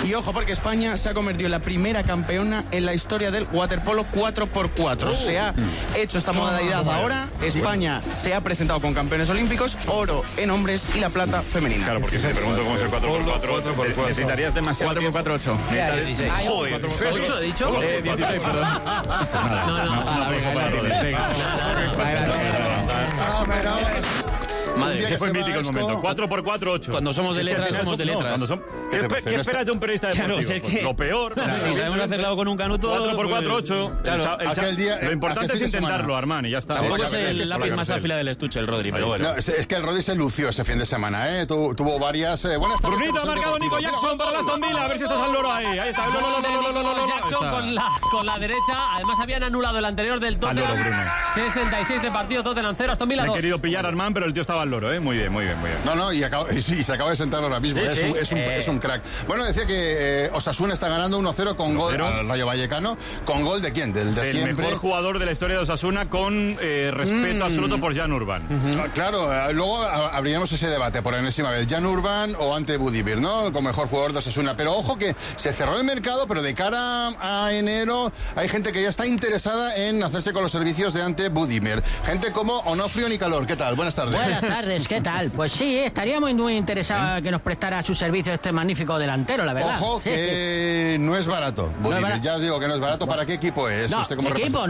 Y ojo, porque España se ha convertido en la primera campeona en la historia del waterpolo 4x4. Se ha hecho esta modalidad ahora. España se ha presentado con campeones olímpicos, oro en hombres y la plata femenina. Claro, porque si te pregunto cómo es el 4x4, necesitarías demasiado 4x4, 8. Joder, ¿8 he dicho? 16, perdón. Madre, que fue mítico el momento. 4x4, 8. Cuando somos de letras, somos de letras. ¿Qué esperas de un periodista deportivo? Claro, lo peor. Si sabemos hacerlo con un canuto. 4x4, 8. Lo importante es intentarlo, Armani, ya está. Tampoco es el lápiz más áfila del estuche, el Rodri, pero bueno. No, es que el Rodri se lució ese fin de semana, ¿eh? Tuvo varias buenas tardes. Brunito, ha marcado Nico Jackson para la Aston Villa. A ver si estás al loro ahí. Ahí está. Jackson con la derecha. Además habían anulado el anterior del Tottenham. 66 de partido, Tottenham 0, Aston Villa 2. Me he querido pillar a Armán, pero el tío estaba al loro, ¿eh? Muy bien. No, y se acaba de sentar ahora mismo. Es un crack. Bueno, decía que Osasuna está ganando 1-0 con gol al Rayo Vallecano. ¿Con gol de quién? Del de siempre. El mejor jugador de la historia de Osasuna, con respeto absoluto por Jan Urban. Claro, luego abriremos ese debate por enésima vez. Jan Urban o ante Budimir, ¿no? Como mejor jugador de Osasuna. Pero ojo que se cerró el mercado, pero de cara a enero hay gente que ya está interesada en hacerse con los servicios de ante Budimir. Gente como Onofrio Nicalor. ¿Qué tal? Buenas tardes. Buenas tardes, ¿qué tal? Pues sí, estaría muy interesado que nos prestara su servicio este magnífico delantero, la verdad. Ojo que no es barato, Budimir. Ya os digo que no es barato. ¿Para qué equipo es? No, ¿Usted como equipo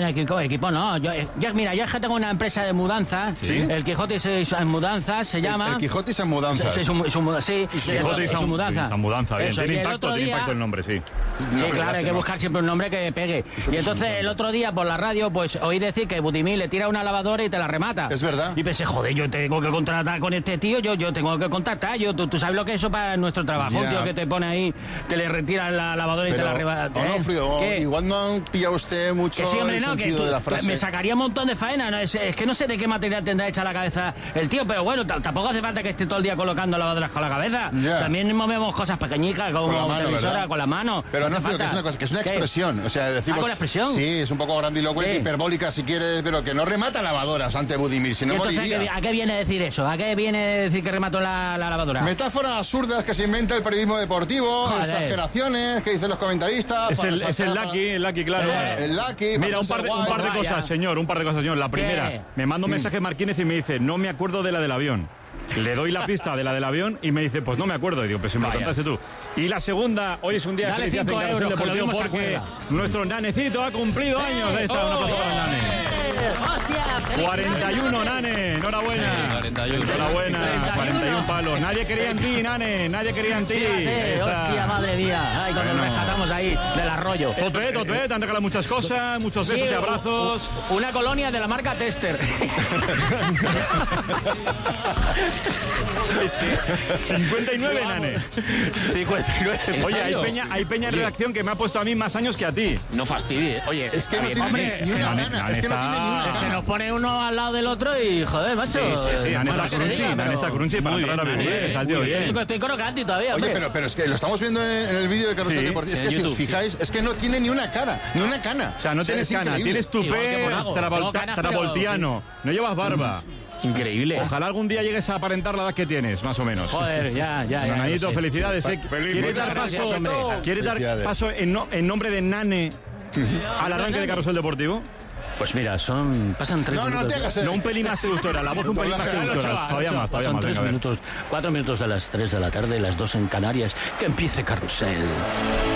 no. Yo es que tengo una empresa de mudanzas. ¿Sí? El Quijote en mudanzas se llama. El Quijote en mudanzas. Sí, Quijote en mudanza. Bien, tiene impacto el nombre, sí. Sí, claro, hay que buscar siempre un nombre que pegue. Y entonces el otro día por la radio, pues oí decir que Budimir le tira una lavadora y te la remata. Es verdad. Y pensé, joder, yo tengo que contratar con este tío, yo tengo que contactar. Tú sabes lo que es eso para nuestro trabajo. Un tío que te pone ahí, que le retira la lavadora y te la remata. Onofrio, igual no han pillado usted mucho el sentido de la frase. Me sacaría un montón de faena. ¿No? Es que no sé de qué material tendrá hecha la cabeza el tío, pero bueno, tampoco hace falta que esté todo el día colocando lavadoras con la cabeza. También movemos cosas pequeñitas como televisora con la mano. Pero Onofrio, que es una cosa, que es una expresión. O sea, decimos. ¿Con la expresión? Sí, es un poco grandilocuente, hiperbólica si quieres, pero que no remata lavadoras ante Budimir, si no moriría. ¿A qué viene decir eso? ¿A qué viene decir que remató la lavadora? Metáforas absurdas que se inventa el periodismo deportivo, exageraciones que dicen los comentaristas. Es el Lucky, claro. El Lucky. Mira, un par de cosas, señor. La primera, me manda un mensaje Marquínez y me dice, no me acuerdo de la del avión. Le doy la pista de la del avión y me dice, pues no me acuerdo. Y digo, pues si me lo contaste tú. Y la segunda, hoy es un día de felicidad en Carrusel Deportivo porque nuestro nanecito ha cumplido años. Ahí está, una cosa para el nane. 41, Nane, enhorabuena. 41. Enhorabuena, 41 palos. Nadie quería en ti, Nane, nadie quería en ti. Hostia, madre mía. Ay, cuando nos rescatamos ahí del arroyo. Tote, te han regalado muchas cosas, muchos besos y abrazos. Una colonia de la marca Tester. 59, Nane. 59. Oye, hay peña en redacción que me ha puesto a mí más años que a ti. No fastidie. Oye, es que no tiene ni una gana. Es que no tiene ni una gana. Se nos pone uno al lado del otro y joder, macho. Sí. Nane está crunchi para entrar a vivir. Está el tío bien. Estoy crocante todavía. Oye, pero es que lo estamos viendo en el vídeo de Carrusel Deportivo. Es que si os fijáis, es que no tiene ni una cara, ni una cana. O sea, no tienes cana, tienes tupé travoltiano, no llevas barba. Increíble. Ojalá algún día llegues a aparentar la edad que tienes, más o menos. Joder, ya. Nanito, felicidades. ¿Quieres dar paso en nombre de Nane al arranque de Carrusel Deportivo? Pues mira, pasan 3 minutos. No te hagas un pelín más seductora, la voz un pelín más seductora. Todavía más. Pasan 4 minutos de las 3 de la tarde, las 2 en Canarias. Que empiece Carrusel.